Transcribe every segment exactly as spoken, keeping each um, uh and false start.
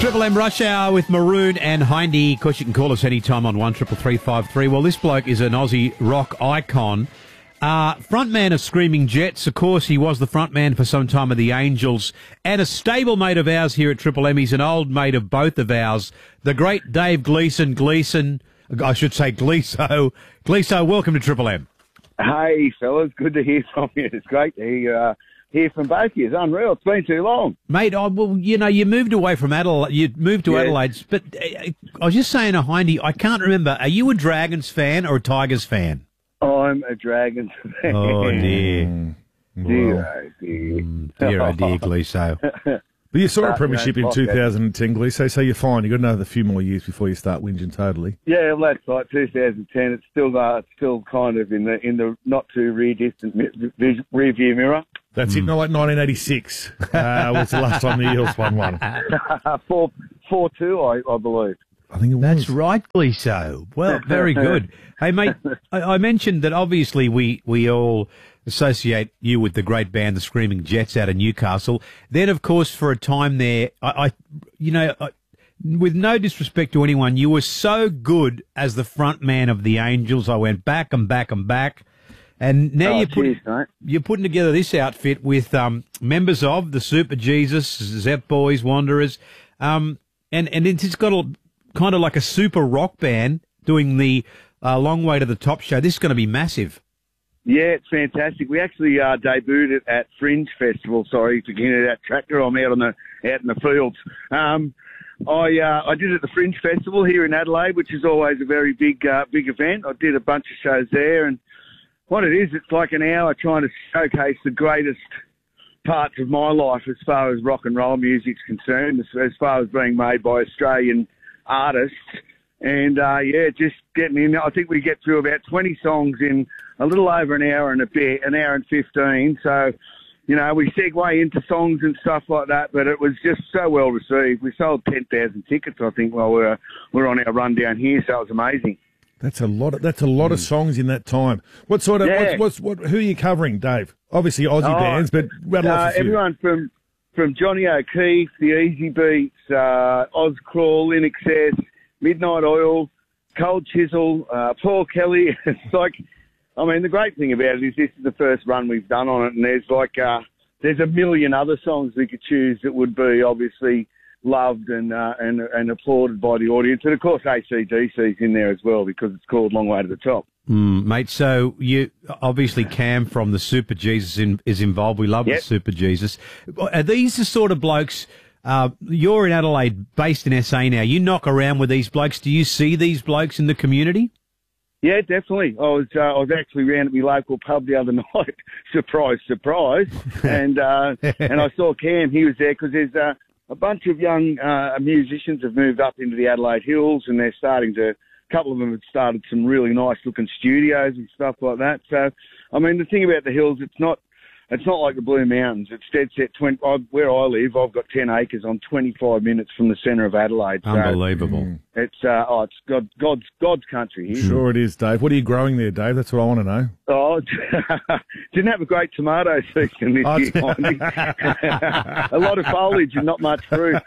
Triple M Rush Hour with Maroon and Hindy. Of course, you can call us anytime on one triple three five three. Well, this bloke is an Aussie rock icon. Uh, frontman of Screaming Jets. Of course, he was the frontman for some time of the Angels. And a stable mate of ours here at Triple M. He's an old mate of both of ours. The great Dave Gleeson. Gleeson, I should say Gleeso. Gleeso, welcome to Triple M. Hey, fellas. Good to hear from you. It's great to hear uh, hear from both of you. It's unreal. It's been too long. Mate, I, well, you know, you moved away from Adelaide. You moved to Yeah. Adelaide. But uh, I was just saying to Hindy, I can't remember. Are you a Dragons fan or a Tigers fan? I'm a Dragons fan. Oh, dear. Dear, oh, dear. Mm, dear, oh, dear, Gleeso. But you saw a Uh, premiership you know, in two thousand ten, Gleeso, so you're fine. You've got another few more years before you start whinging totally. Yeah, well, that's right. twenty ten. It's still uh, it's still kind of in the in the not too rear distant mi- rear view mirror. That's it, not like nineteen eighty-six uh, was the last time the Eels won one. four four two, I, I believe. I think it was. That's rightly so. Well, very good. Hey, mate, I, I mentioned that obviously we, we all associate you with the great band, the Screaming Jets out of Newcastle. Then, of course, for a time there, I, I you know, I, with no disrespect to anyone, you were so good as the front man of the Angels. I went back and back and back. And now Oh, you're, put, cheers, mate. you're putting together this outfit with um, members of the Super Jesus, Zep Boys, Wanderers, um, and, and it's got a kind of like a super rock band doing the uh, Long Way to the Top show. This is going to be massive. Yeah, it's fantastic. We actually uh, debuted it at Fringe Festival. Sorry for getting that tractor. I'm out on the out in the fields. Um, I uh, I did it at the Fringe Festival here in Adelaide, which is always a very big uh, big event. I did a bunch of shows there, and what it is, it's like an hour trying to showcase the greatest parts of my life as far as rock and roll music's concerned, as, as far as being made by Australian artists. And, uh, yeah, just getting in. I think we get through about twenty songs in a little over an hour and a bit, an hour and fifteen. So, you know, we segue into songs and stuff like that, but it was just so well received. We sold ten thousand tickets, I think, while we were, we were on our run down here, so it was amazing. That's a lot. Of, that's a lot of songs in that time. What sort of? Yeah. What's, what's what? Who are you covering, Dave? Obviously Aussie Oh, bands, but rattle Uh, off a few. everyone from from Johnny O'Keefe, the Easy Beats, uh, Oz Crawl, In Excess, Midnight Oil, Cold Chisel, uh, Paul Kelly. It's like, I mean, the great thing about it is this is the first run we've done on it, and there's like uh, there's a million other songs we could choose that would be obviously loved and uh, and and applauded by the audience, and of course A C D C's in there as well because it's called Long Way to the Top. Mm, mate, so you obviously Cam from the Super Jesus in, is involved. We love Yep. the Super Jesus. Are these the sort of blokes? Uh, you're in Adelaide, based in S A now. You knock around with these blokes. Do you see these blokes in the community? Yeah, definitely. I was uh, I was actually round at my local pub the other night. Surprise, surprise, and uh, and I saw Cam. He was there because there's uh, a bunch of young uh, musicians have moved up into the Adelaide Hills, and they're starting to. A couple of them have started some really nice looking studios and stuff like that. So, I mean, the thing about the hills, it's not, it's not like the Blue Mountains. It's dead set. twenty, I, where I live, I've got ten acres. I'm twenty-five minutes from the centre of Adelaide. So Unbelievable. it's uh, oh, it's God, God's God's country here. Sure it is, Dave. What are you growing there, Dave? That's what I want to know. Oh, didn't have a great tomato season this Oh, year. Andy. A lot of foliage and not much fruit.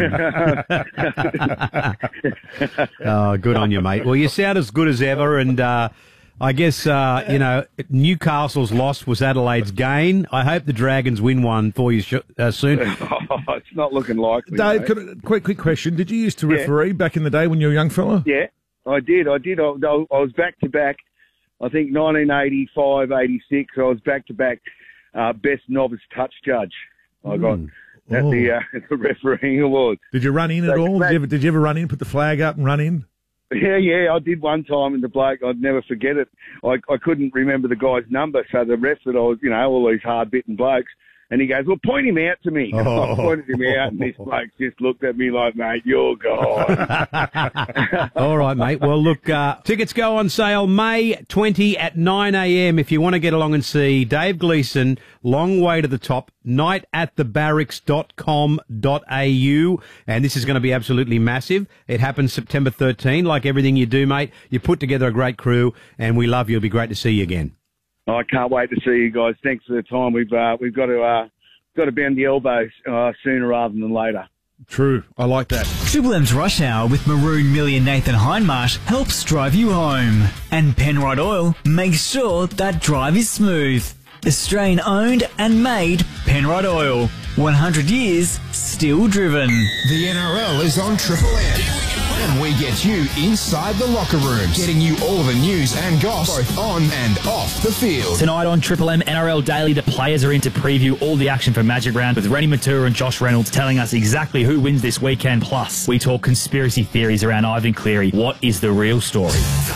Oh, good on you, mate. Well, you sound as good as ever, and uh, I guess, uh, you know, Newcastle's loss was Adelaide's gain. I hope the Dragons win one for you sh- uh, soon. Oh, it's not looking likely. Dave, mate. could I- quick, quick question. Did you used to Yeah. referee back in the day when you were a young fella? Yeah, I did. I did. I, I was back to back. I think nineteen eighty-five, eighty-six. I was back to back best novice touch judge. I got at Oh. the uh, the refereeing award. Did you run in at So, all? Did back- you, ever, did you ever run in, put the flag up and run in? Yeah, yeah, I did one time, and the bloke, I'd never forget it. I, I couldn't remember the guy's number, so the ref that I was, you know, all these hard-bitten blokes, and he goes, well, point him out to me. Oh. I pointed him out, and this bloke just looked at me like, mate, you're gone. All right, mate. Well, look, uh, tickets go on sale May twentieth at nine a.m. if you want to get along and see Dave Gleeson, Long Way to the Top, night at the barracks dot com dot a u. And this is going to be absolutely massive. It happens September thirteenth. Like everything you do, mate, you put together a great crew, and we love you. It'll be great to see you again. I can't wait to see you guys. Thanks for the time. We've uh, we've got to uh, got to bend the elbows uh, sooner rather than later. True. I like that. Triple M's Rush Hour with Maroon, Millie and Nathan Hindmarsh helps drive you home. And Penrite Oil makes sure that drive is smooth. Australian owned and made Penrite Oil. one hundred years, still driven. The N R L is on Triple M. And we get you inside the locker rooms, getting you all of the news and goss, both on and off the field. Tonight on Triple M N R L Daily, the players are in to preview all the action for Magic Round with Rennie Matura and Josh Reynolds telling us exactly who wins this weekend. Plus, we talk conspiracy theories around Ivan Cleary. What is the real story?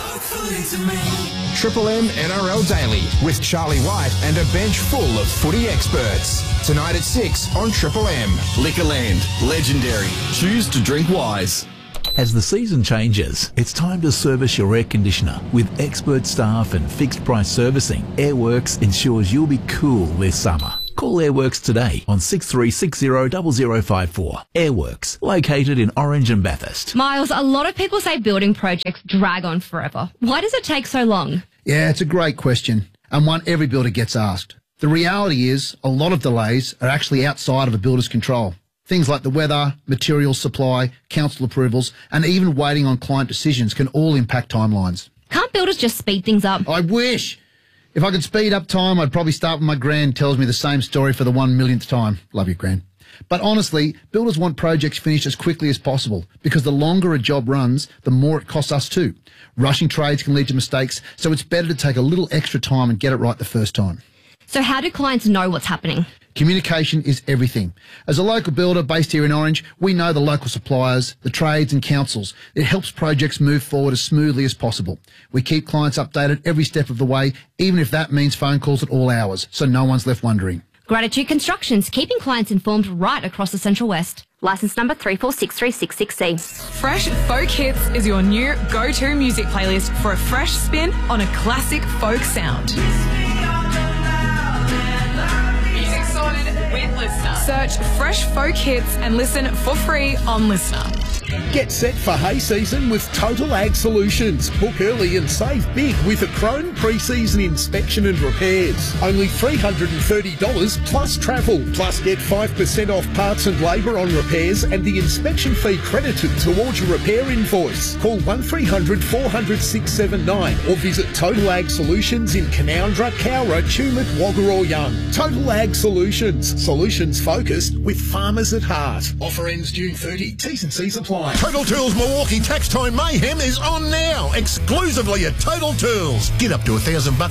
Triple M N R L Daily with Charlie White and a bench full of footy experts. Tonight at six on Triple M. Liquorland, legendary. Choose to drink wise. As the season changes, it's time to service your air conditioner. With expert staff and fixed price servicing, Airworks ensures you'll be cool this summer. Call Airworks today on six three six zero zero zero five four. Airworks, located in Orange and Bathurst. Miles, a lot of people say building projects drag on forever. Why does it take so long? Yeah, it's a great question, and one every builder gets asked. The reality is a lot of delays are actually outside of a builder's control. Things like the weather, materials supply, council approvals, and even waiting on client decisions can all impact timelines. Can't builders just speed things up? I wish. If I could speed up time, I'd probably start when my gran tells me the same story for the one millionth time. Love you, Gran. But honestly, builders want projects finished as quickly as possible because the longer a job runs, the more it costs us too. Rushing trades can lead to mistakes, so it's better to take a little extra time and get it right the first time. So how do clients know what's happening? Communication is everything. As a local builder based here in Orange, we know the local suppliers, the trades and councils. It helps projects move forward as smoothly as possible. We keep clients updated every step of the way, even if that means phone calls at all hours, so no one's left wondering. Gratitude Constructions, keeping clients informed right across the Central West. Licence number three four six three six six C. Fresh Folk Hits is your new go-to music playlist for a fresh spin on a classic folk sound. With Listener. Search Fresh Folk Hits and listen for free on Listener. Get set for hay season with Total Ag Solutions. Book early and save big with a Crone pre-season inspection and repairs. Only three hundred thirty dollars plus travel. Plus get five percent off parts and labour on repairs and the inspection fee credited towards your repair invoice. Call one three hundred four hundred six seven nine or visit Total Ag Solutions in Canoundra, Cowra, Tumut, Wagga or Young. Total Ag Solutions. Solutions focused with farmers at heart. Offer ends June thirtieth. T's and C's apply. Total Tools Milwaukee Tax Time Mayhem is on now, exclusively at Total Tools. Get up to a thousand bucks